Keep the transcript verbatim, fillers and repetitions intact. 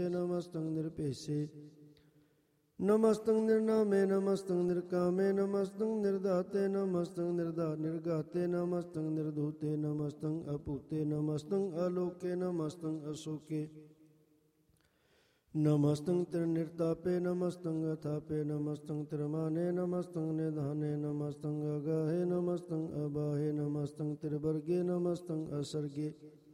ਨਮਸਤੰ ਨਿਰਭੇਸੇ ਨਮਸਤੰ ਨਿਰਨਾਮੇ ਨਮਸਤੰ ਨਿਰਕਾਮੇ ਨਮਸਤੰ ਨਿਰਦਾਤੇ ਨਮਸਤੰ ਨਿਰਦਾ ਨਿਰਗਾਤੇ ਨਮਸਤੰ ਨਿਰਧੂਤੇ ਨਮਸਤੰ ਅਭੂਤੇ ਨਮਸਤੰ ਆਲੋਕੇ ਨਮਸਤੰ ਅਸ਼ੋਕੇ ਨਮਸਤੰ ਤਿਰਨਿਰਤਾਪੇ ਨਮਸਤੰ ਅਥਾਪੇ ਨਮਸਤੰ ਤਿਰਮਾਨੇ ਨਮਸਤੰ ਨਿਧਾਨੇ ਨਮਸਤੰ ਅਗਾਹੇ ਨਮਸਤੰ ਅਬਾਹੇ ਨਮਸਤੰ ਤਿਰਵਰਗੇ ਨਮਸਤੰ ਅਸਰਗੇ